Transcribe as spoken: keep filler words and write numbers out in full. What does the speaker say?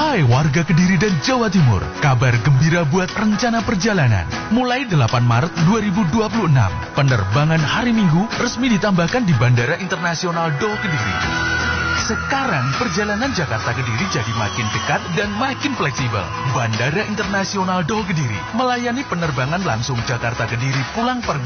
Hai warga Kediri dan Jawa Timur, kabar gembira buat rencana perjalanan. Mulai delapan Maret dua ribu dua puluh enam, penerbangan hari Minggu resmi ditambahkan di Bandara Internasional Doho Kediri. Sekarang perjalanan Jakarta Kediri jadi makin dekat dan makin fleksibel. Bandara Internasional Doho Kediri melayani penerbangan langsung Jakarta Kediri pulang pergi